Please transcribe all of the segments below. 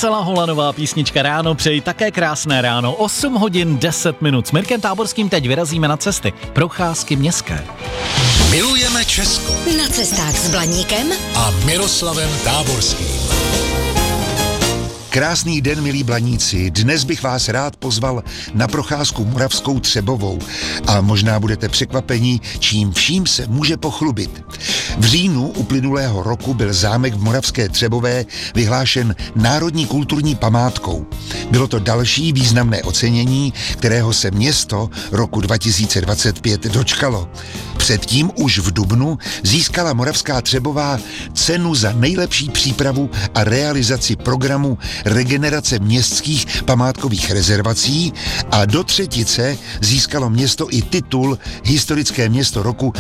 Marcela Holanová, písnička Ráno, přeji také krásné ráno, 8 hodin 10 minut. S Mirkem Táborským teď vyrazíme na cesty, procházky městské. Milujeme Česko. Na cestách s Blaníkem A Miroslavem Táborským. Krásný den, milí blaníci. Dnes bych vás rád pozval na procházku Moravskou Třebovou a možná budete překvapeni, čím vším se může pochlubit. V říjnu uplynulého roku byl zámek v Moravské Třebové vyhlášen národní kulturní památkou. Bylo to další významné ocenění, kterého se město roku 2025 dočkalo. Předtím už v dubnu získala Moravská Třebová cenu za nejlepší přípravu a realizaci programu regenerace městských památkových rezervací a do třetice získalo město i titul Historické město roku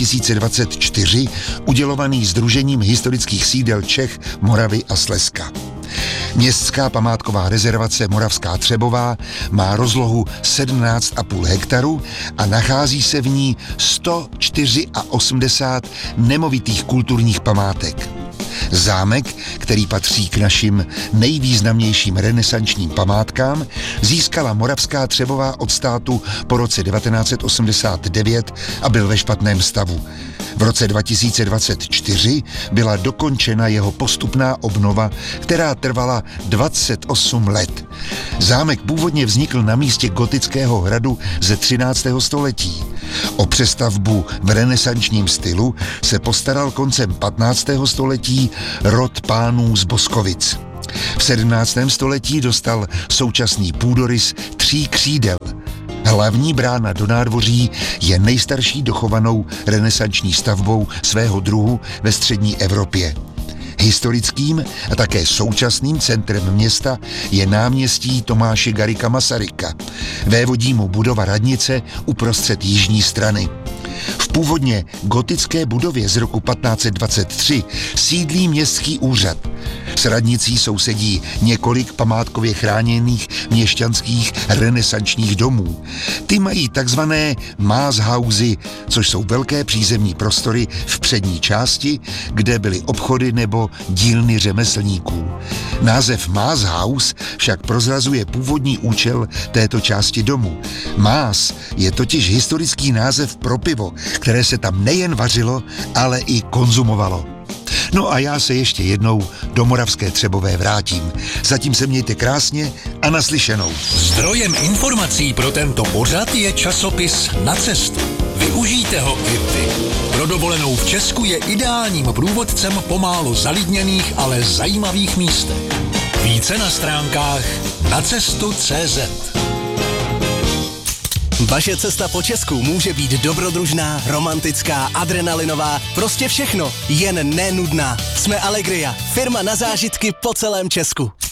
2024, udělovaný Sdružením historických sídel Čech, Moravy a Slezska. Městská památková rezervace Moravská Třebová má rozlohu 17,5 hektaru a nachází se v ní 184 nemovitých kulturních památek. Zámek, který patří k našim nejvýznamnějším renesančním památkám, získala Moravská Třebová od státu po roce 1989 a byl ve špatném stavu. V roce 2024 byla dokončena jeho postupná obnova, která trvala 28 let. Zámek původně vznikl na místě gotického hradu ze 13. století. O přestavbu v renesančním stylu se postaral koncem 15. století rod pánů z Boskovic. V 17. století dostal současný půdorys 3 křídel. Hlavní brána do nádvoří je nejstarší dochovanou renesanční stavbou svého druhu ve střední Evropě. Historickým a také současným centrem města je náměstí Tomáše Garrigua Masaryka. Vévodí mu budova radnice uprostřed jižní strany. V původně gotické budově z roku 1523 sídlí městský úřad. S radnicí sousedí několik památkově chráněných měšťanských renesančních domů. Ty mají takzvané Maßhausy, což jsou velké přízemní prostory v přední části, kde byly obchody nebo dílny řemeslníků. Název Maßhaus však prozrazuje původní účel této části domu. Maß je totiž historický název pro pivo, které se tam nejen vařilo, ale i konzumovalo. No a já se ještě jednou do Moravské Třebové vrátím. Zatím se mějte krásně a naslyšenou. Zdrojem informací pro tento pořad je časopis Na cestu. Využijte ho i vy. Pro dovolenou v Česku je ideálním průvodcem po málo zalidněných, ale zajímavých místech. Více na stránkách nacestu.cz. Vaše cesta po Česku může být dobrodružná, romantická, adrenalinová, prostě všechno, jen nenudná. Jsme Allegria, firma na zážitky po celém Česku.